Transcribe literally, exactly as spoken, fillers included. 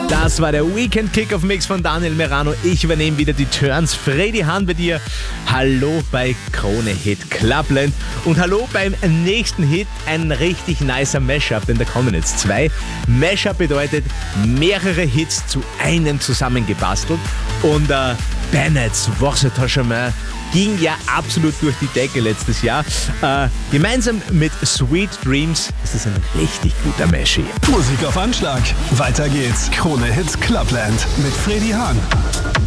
Das war der Weekend Kickoff-Mix von Daniel Merano. Ich übernehme wieder die Turns. Freddy Hahn bei dir. Hallo bei Krone Hit Clubland. Und hallo beim nächsten Hit. Ein richtig nicer Mashup, denn da kommen jetzt zwei. Mashup bedeutet mehrere Hits zu einem zusammengebastelt. Und äh, Bennett's Vorsatagement ging ja absolut durch die Decke letztes Jahr. Äh, gemeinsam mit Sweet Dreams ist es ein richtig guter Mashy. Musik auf Anschlag. Weiter geht's. Krone Hits Clubland mit Freddy Hahn.